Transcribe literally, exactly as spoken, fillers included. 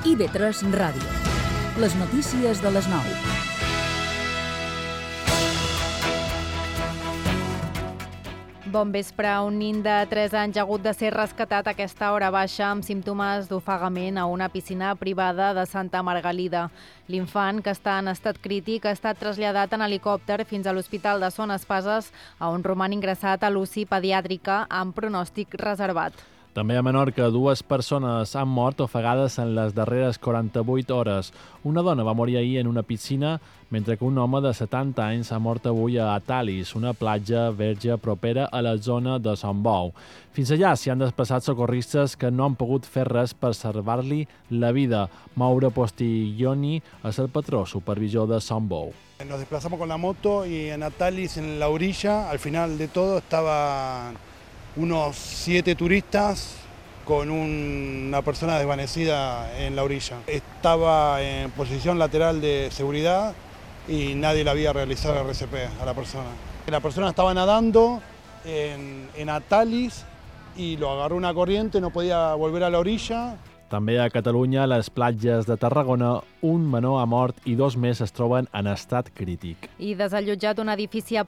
I V tres Ràdio. Les notícies de les nou. Bon vespre. Un nin de tres anys ha hagut de ser rescatat a aquesta hora baixa amb símptomes d'ofegament a una piscina privada de Santa Margalida. L'infant, que està en estat crític, ha estat traslladat en helicòpter fins a l'Hospital de Son Espases, on roman ingressat a l'U C I pediàtrica amb pronòstic reservat. També a Menorca, dues persones han mort ofegades en les darreres quaranta-vuit hores. Una dona va morir ahir en una piscina, mentre que un home de setanta anys ha mort avui a Atalis, una platja verge propera a la zona de Sant Bou. Fins allà s'hi han desplaçat socorristes que no han pogut fer res per salvar-li la vida. Mauro Postiglioni és el patró supervisor de Sant Bou. Nos desplazamos con la moto y en Atalis, en la orilla, al final de todo estaba unos siete turistas con un, una persona desvanecida en la orilla. Estaba en posición lateral de seguridad y nadie le había realizado el R C P a la persona. La persona estaba nadando en, en Atalis y lo agarró una corriente, no podía volver a la orilla. També a Catalunya, a les platges de Tarragona, un menor ha mort i dos més es troben en estat crític. I desallotjat un edifici a